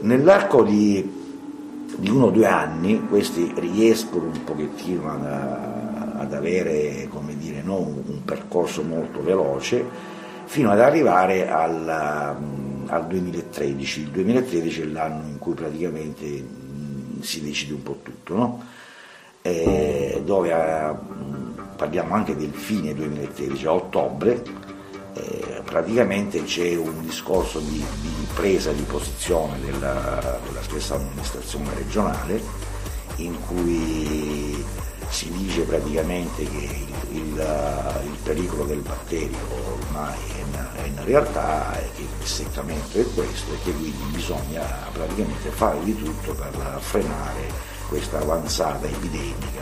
Nell'arco di 1 o 2 anni questi riescono un pochettino ad avere, come dire, non un percorso molto veloce, fino ad arrivare al 2013. Il 2013 è l'anno in cui praticamente si decide un po' tutto, no? Dove parliamo anche del fine 2013, a ottobre, praticamente c'è un discorso di presa di posizione della stessa amministrazione regionale, in cui si dice praticamente che il pericolo del batterio ormai è in realtà, che il seccamento è questo e che quindi bisogna praticamente fare di tutto per frenare questa avanzata epidemica